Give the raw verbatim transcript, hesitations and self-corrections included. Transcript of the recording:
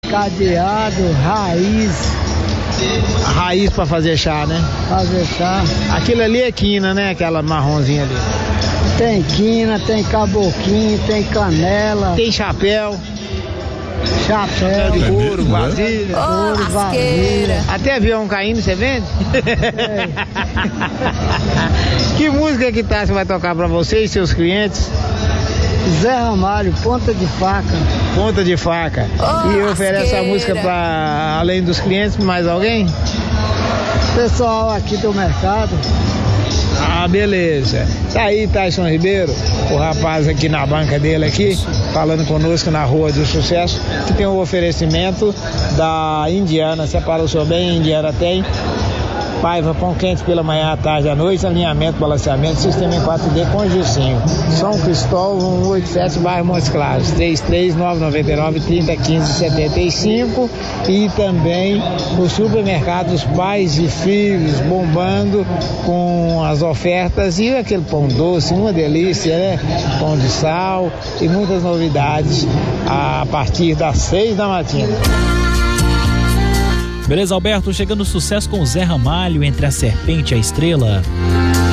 cadeado, raiz. A raiz pra fazer chá, né? Fazer chá. Aquilo ali é quina, né? Aquela marronzinha ali. Tem quina, tem caboquinho, tem canela. Tem chapéu. Chapéu de é couro, vasilha. Oh, couro, vasilha. Até avião caindo, você vende? É. Que música que tá, você vai tocar pra você e seus clientes? Zé Ramalho, ponta de faca. Ponta de faca. Oh, e oferece a música para além dos clientes, mais alguém? Pessoal aqui do mercado. Ah, beleza. Tá aí Tyson Ribeiro, o rapaz aqui na banca dele aqui, falando conosco na Rua do Sucesso, que tem o oferecimento da Indiana. Separa o seu bem, a Indiana tem Paiva, pão quente pela manhã, à tarde, à noite, alinhamento, balanceamento, sistema em quatro D com Gilcinho. São Cristóvão, cento e oitenta e sete, bairro Montes Claros, três três nove nove nove, três zero um cinco, sete cinco. E também os supermercados Pais e Filhos, bombando com as ofertas e aquele pão doce, uma delícia, né? Pão de sal e muitas novidades a partir das seis da matina. Beleza, Alberto, chegando sucesso com o Zé Ramalho, Entre a Serpente e a Estrela.